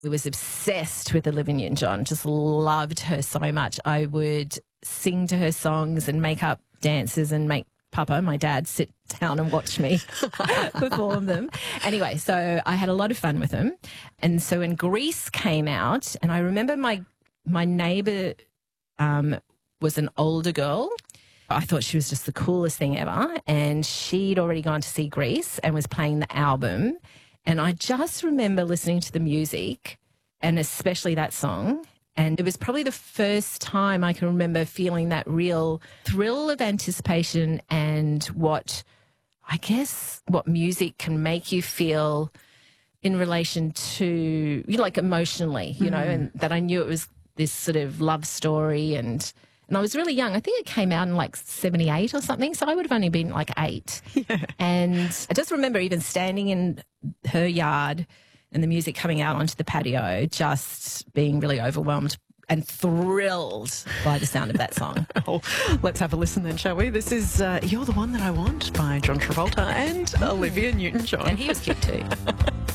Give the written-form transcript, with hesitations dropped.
was obsessed with Olivia Newton-John, just loved her so much. I would sing to her songs and make up dances and make Papa, my dad, sit down and watch me perform them. Anyway, so I had a lot of fun with them. And so when Grease came out, and I remember my neighbour was an older girl. I thought she was just the coolest thing ever. And she'd already gone to see Grease and was playing the album. And I just remember listening to the music, and especially that song. And it was probably the first time I can remember feeling that real thrill of anticipation and what music can make you feel in relation to, like emotionally, and that I knew it was this sort of love story. And I was really young. I think it came out in like 78 or something. So I would have only been like 8. Yeah. And I just remember even standing in her yard and the music coming out onto the patio, just being really overwhelmed and thrilled by the sound of that song. Well, let's have a listen then, shall we? This is You're the One That I Want by John Travolta and Olivia Newton-John. And he was cute too.